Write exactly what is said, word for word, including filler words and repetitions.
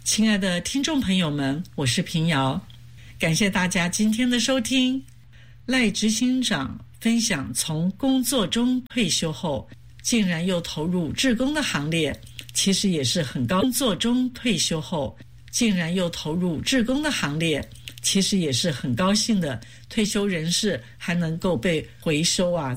亲爱的听众朋友们，我是平遥，感谢大家今天的收听。赖执行长分享从工作中退休后竟然又投入志工的行列，其实也是很高。工作中退休后竟然又投入志工的行列，其实也是很高兴的。退休人士还能够被回收啊，